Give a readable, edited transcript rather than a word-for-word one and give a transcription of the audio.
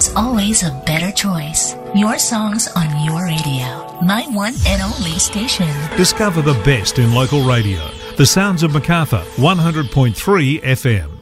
There's always a better choice. Your songs on your radio. My one and only station. Discover the best in local radio. The Sounds of Macarthur, 100.3 FM.